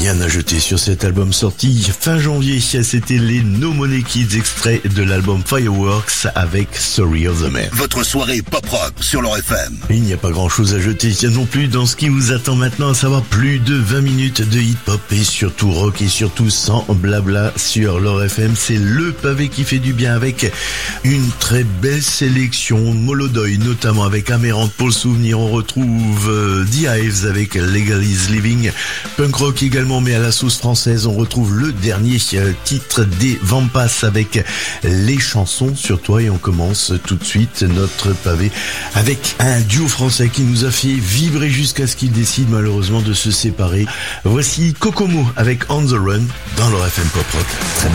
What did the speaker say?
Rien à jeter sur cet album sorti fin janvier. C'était les No Money Kids, extrait de l'album Fireworks avec Story of the Man. Votre soirée pop-rock sur leur FM. Il n'y a pas grand chose à jeter non plus dans ce qui vous attend maintenant, à savoir plus de 20 minutes de hip-hop et surtout rock et surtout sans blabla sur leur FM. C'est le pavé qui fait du bien avec une très belle sélection. Molodoy notamment avec Amarante pour le souvenir. On retrouve The Hives avec Legal is Living. Punk rock également, mais à la sauce française. On retrouve le dernier titre des Vampas avec Les chansons sur toi. Et on commence tout de suite notre pavé avec un duo français qui nous a fait vibrer jusqu'à ce qu'ils décident malheureusement de se séparer. Voici Kokomo avec On the Run dans leur FM Pop Rock. Très bonne